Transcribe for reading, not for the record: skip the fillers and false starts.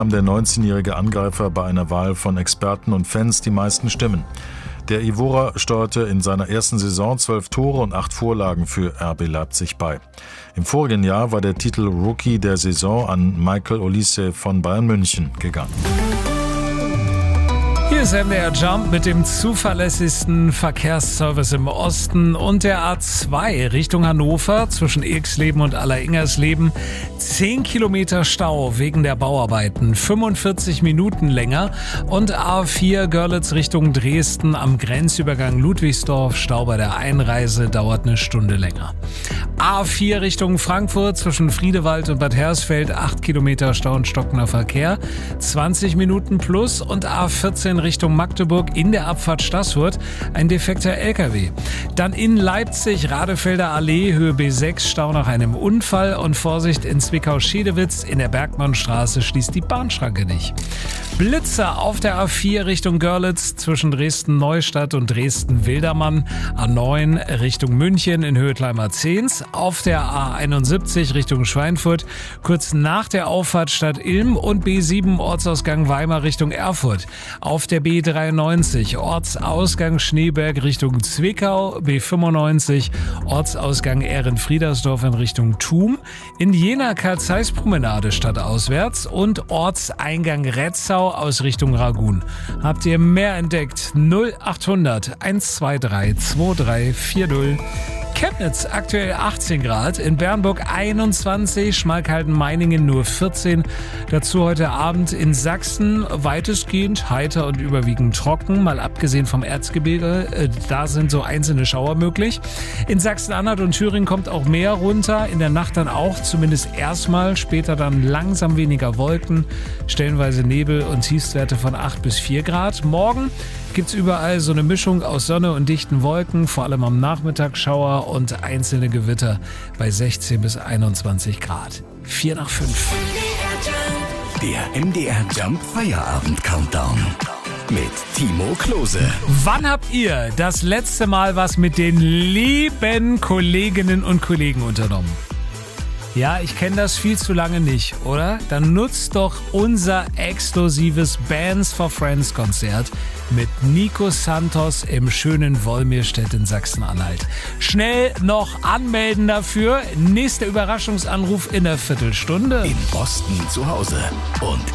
Der 19-jährige Angreifer bei einer Wahl von Experten und Fans die meisten Stimmen. Der Ivorer steuerte in seiner ersten Saison 12 Tore und 8 Vorlagen für RB Leipzig bei. Im vorigen Jahr war der Titel Rookie der Saison an Michael Olise von Bayern München gegangen. Hier ist MDR Jump mit dem zuverlässigsten Verkehrsservice im Osten und der A2 Richtung Hannover zwischen Ilksleben und Alleringers-Leben. 10 Kilometer Stau wegen der Bauarbeiten, 45 Minuten länger. Und A4 Görlitz Richtung Dresden am Grenzübergang Ludwigsdorf. Stau bei der Einreise dauert eine Stunde länger. A4 Richtung Frankfurt zwischen Friedewald und Bad Hersfeld, 8 Kilometer Stau und stockender Verkehr, 20 Minuten plus. Und A14 Richtung Magdeburg in der Abfahrt Staßfurt ein defekter LKW. Dann in Leipzig Radefelder Allee, Höhe B6, Stau nach einem Unfall und Vorsicht in Zwickau-Schedewitz, in der Bergmannstraße schließt die Bahnschranke nicht. Blitzer auf der A4 Richtung Görlitz zwischen Dresden-Neustadt und Dresden-Wildermann, A9 Richtung München in Höhe Kleimar-Zehns, auf der A71 Richtung Schweinfurt, kurz nach der Auffahrt Stadt Ilm und B7 Ortsausgang Weimar Richtung Erfurt. Auf der B93 Ortsausgang Schneeberg Richtung Zwickau, B95 Ortsausgang Ehrenfriedersdorf in Richtung Thum, in Jena Karl-Zeiss-Promenade stadtauswärts und Ortseingang Retzau aus Richtung Ragun. Habt ihr mehr entdeckt? 0800 123 2340. Chemnitz aktuell 18 Grad, in Bernburg 21, Schmalkalden-Meiningen nur 14. Dazu heute Abend in Sachsen weitestgehend heiter und überwiegend trocken, mal abgesehen vom Erzgebirge, da sind so einzelne Schauer möglich. In Sachsen-Anhalt und Thüringen kommt auch mehr runter, in der Nacht dann auch, zumindest erstmal, später dann langsam weniger Wolken, stellenweise Nebel und Tiefstwerte von 8 bis 4 Grad. Morgen gibt's überall so eine Mischung aus Sonne und dichten Wolken, vor allem am Nachmittag Schauer und einzelne Gewitter bei 16 bis 21 Grad. 4 nach 5. Der MDR Jump Feierabend Countdown mit Timo Klose. Wann habt ihr das letzte Mal was mit den lieben Kolleginnen und Kollegen unternommen? Ja, ich kenne das viel zu lange nicht, oder? Dann nutzt doch unser exklusives Bands for Friends Konzert mit Nico Santos im schönen Wolmirstedt in Sachsen-Anhalt. Schnell noch anmelden dafür. Nächster Überraschungsanruf in einer Viertelstunde. In Boston zu Hause und